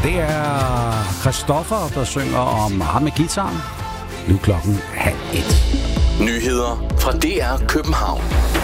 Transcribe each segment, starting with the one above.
Det er Christoffer, der synger om ham med guitaren. Nu er klokken 12:30. Nyheder fra DR København.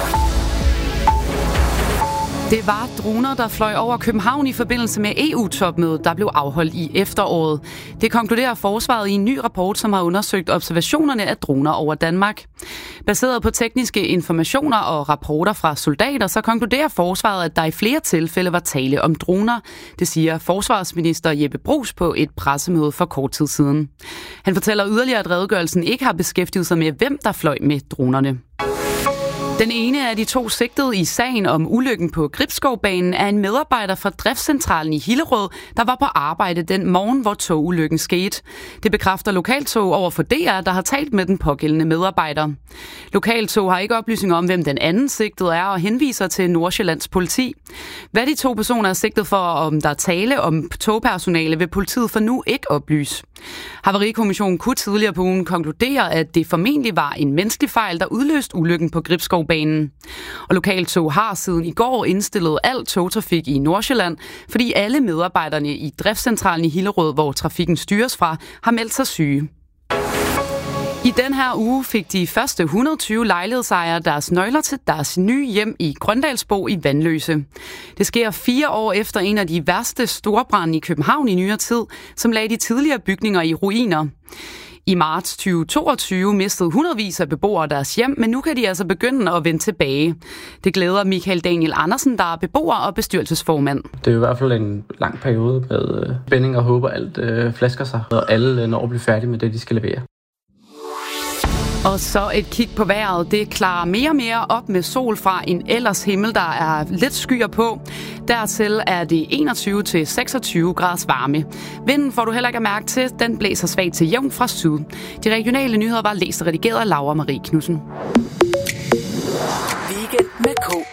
Det var droner, der fløj over København i forbindelse med EU-topmødet, der blev afholdt i efteråret. Det konkluderer forsvaret i en ny rapport, som har undersøgt observationerne af droner over Danmark. Baseret på tekniske informationer og rapporter fra soldater, så konkluderer forsvaret, at der i flere tilfælde var tale om droner. Det siger forsvarsminister Jeppe Bruus på et pressemøde for kort tid siden. Han fortæller yderligere, at redegørelsen ikke har beskæftiget sig med, hvem der fløj med dronerne. Den ene af de to sigtede i sagen om ulykken på Gribskovbanen er en medarbejder fra driftscentralen i Hillerød, der var på arbejde den morgen, hvor togulykken skete. Det bekræfter Lokaltog over for DR, der har talt med den pågældende medarbejder. Lokaltog har ikke oplysninger om, hvem den anden sigtede er, og henviser til Nordsjællands politi. Hvad de to personer er sigtet for, og om der er tale om togpersonale, vil politiet for nu ikke oplyse. Havarikommissionen kunne tidligere på ugen konkludere, at det formentlig var en menneskelig fejl, der udløste ulykken på Gribskovbanen. Og Lokaltog har siden i går indstillet al togtrafik i Nordsjælland, fordi alle medarbejderne i driftscentralen i Hillerød, hvor trafikken styres fra, har meldt sig syge. I den her uge fik de første 120 lejlighedsejere deres nøgler til deres nye hjem i Grøndalsbo i Vanløse. Det sker 4 år efter en af de værste storbrande i København i nyere tid, som lagde de tidligere bygninger i ruiner. I marts 2022 mistede hundredvis af beboere deres hjem, men nu kan de altså begynde at vende tilbage. Det glæder Michael Daniel Andersen, der er beboer og bestyrelsesformand. Det er i hvert fald en lang periode med spænding og håber, alt flasker sig, og alle når at blive færdige med det, de skal levere. Og så et kig på vejret. Det klarer mere og mere op med sol fra en ellers himmel, der er lidt skyer på. Dertil er det 21-26 graders varme. Vinden får du heller ikke at mærke til. Den blæser svagt til jævn fra syd. De regionale nyheder var læst og redigeret af Laura Marie Knudsen. Weekend med K.